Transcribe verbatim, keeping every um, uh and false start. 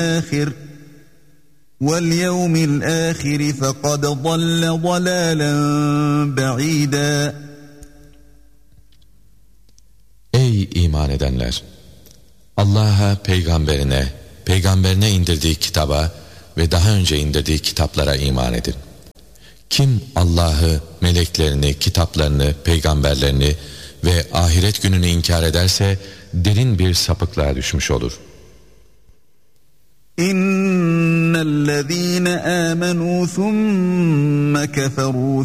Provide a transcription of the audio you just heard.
الآخر وَالْيَوْمِ الْآخِرِ فَقَدْ ضَلَّ ضَلَالًا بَعِيدًا. Ey iman edenler! Allah'a, peygamberine, peygamberine indirdiği kitaba ve daha önce indirdiği kitaplara iman edin. Kim Allah'ı, meleklerini, kitaplarını, peygamberlerini ve ahiret gününü inkar ederse derin bir sapıklığa düşmüş olur. İnnellezîne âmenû thumme keferû